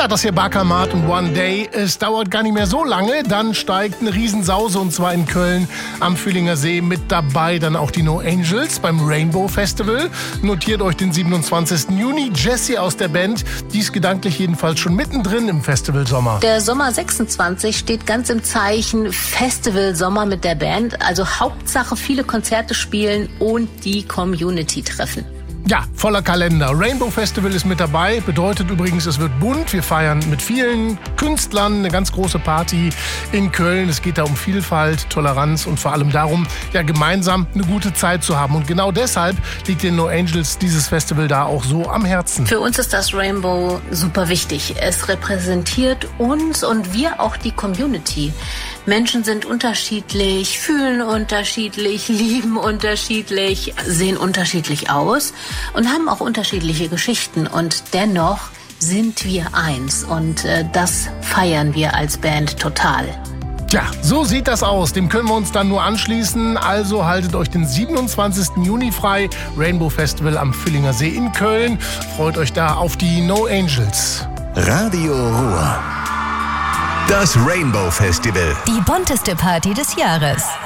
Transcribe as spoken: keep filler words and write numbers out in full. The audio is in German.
Ja, das hier Bakermat und One Day. Es dauert gar nicht mehr so lange. Dann steigt eine Riesensause und zwar in Köln am Fühlinger See. Mit dabei dann auch die No Angels beim Rainbow Festival. Notiert euch den siebenundzwanzigsten Juni. Jessie aus der Band, die ist gedanklich jedenfalls schon mittendrin im Festivalsommer. Der Sommer sechsundzwanzig steht ganz im Zeichen Festivalsommer mit der Band. Also Hauptsache viele Konzerte spielen und die Community treffen. Ja, voller Kalender. Rainbow Festival ist mit dabei. Bedeutet übrigens, es wird bunt. Wir feiern mit vielen Künstlern eine ganz große Party in Köln. Es geht da um Vielfalt, Toleranz und vor allem darum, ja, gemeinsam eine gute Zeit zu haben. Und genau deshalb liegt den No Angels dieses Festival da auch so am Herzen. Für uns ist das Rainbow super wichtig. Es repräsentiert uns und wir auch die Community. Menschen sind unterschiedlich, fühlen unterschiedlich, lieben unterschiedlich, sehen unterschiedlich aus und haben auch unterschiedliche Geschichten. Und dennoch sind wir eins. Und äh, das feiern wir als Band total. Tja, so sieht das aus. Dem können wir uns dann nur anschließen. Also haltet euch den siebenundzwanzigsten Juni frei. Rainbow Festival am Fühlinger See in Köln. Freut euch da auf die No Angels. Radio Ruhr. Das Rainbow Festival. Die bunteste Party des Jahres.